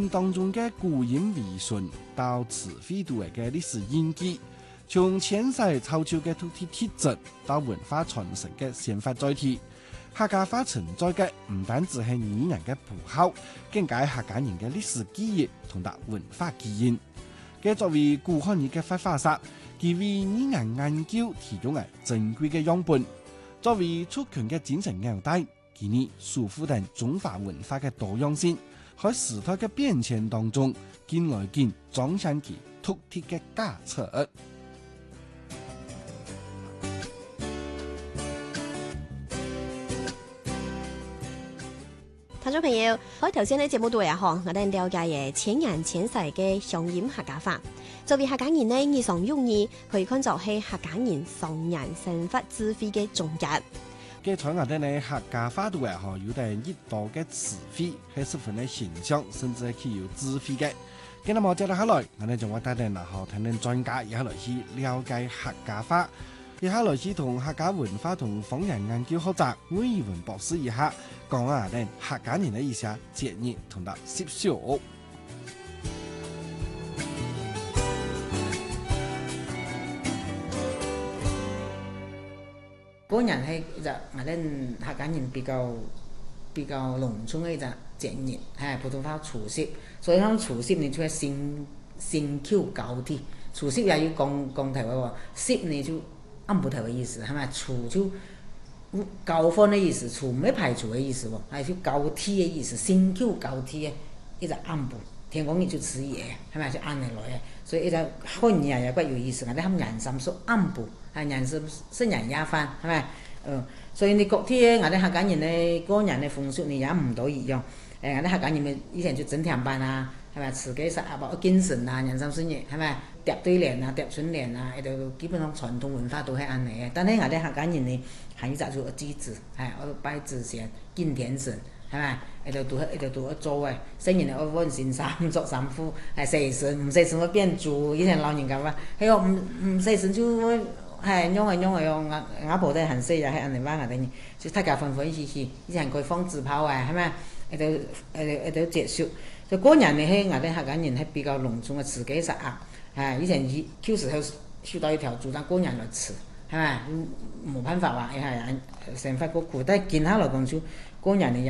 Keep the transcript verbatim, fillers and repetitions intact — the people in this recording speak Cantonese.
音當中嘅古音微順到詞彙度嘅歷史印記，從前世草創嘅土地特質到文化傳承嘅先發載體，客家話存在嘅唔單止係語言嘅符號，更加係客家人嘅歷史記憶同埋文化基因。嘅作為古漢語嘅發話術，佢為語言研究提供嘅珍貴嘅樣本。作為出強嘅精神紐帶，佢呢束縛定中華文化嘅多樣性，喺時代嘅變遷當中，見來見彰顯其獨特嘅價值。 聽眾朋友，喺頭先呢節目度呀，嗬，我哋了解嘅千年千世嘅鄉音客家話，作為客家人呢，日常用語可以看作係客家人常人生活智慧嘅總結。 嘅在我哋呢客家話度呀，嗬，有啲一多嘅詞彙係十分嘅形象，甚至係具有智慧嘅。咁那麼接落下來，我哋就會帶領嗱學聽聽專家一下來去了解客家話。一下來是同客家文化同方言研究學者魏以文博士一下講下呢客家人的一些節日同埋習俗。 過年係一隻我哋客家人比較比較隆重嘅一隻節日，係普通話除夕，所以講除夕呢就係新新舊交替，除夕也要講講台話喎，夕呢就暗部頭嘅意思，係咪？除就交換嘅意思，除唔係排除嘅意思喎，係就交替嘅意思，新舊交替嘅一隻暗部，聽講呢就似嘢，係咪？就按嚟來嘅，所以一隻漢語也骨有意思，我哋喊人心說暗部，係人心是人也翻，係咪？嗯，所以你各天我哋客家人咧過年嘅風俗呢也唔多一樣，誒我哋客家人咪以前就整天班啊，係咪？自己食啊，包括敬神啊，人心順意，係咪？疊對聯啊，疊春聯啊，喺度基本上傳統文化都係安尼嘅。但係我哋客家人呢，係要紮住個祭祀，係我拜祖先、敬天神，係咪？喺度都喺度都做嘅。新年我換新衫、着衫褲，係洗身，唔洗身我變豬。以前老人家話，係我唔唔洗身就係用係用係用，阿阿婆都係很細啊，係安尼話我哋，就大家歡歡喜喜。以前佢放紙炮啊，係咪？喺度喺度喺度結束。就過年呢，係我哋客家人係比較隆重嘅，自己食啊。係以前以舊時候收到一條竹單過年來吃，係咪？冇辦法話，係生活個苦，但係見下來講就過年呢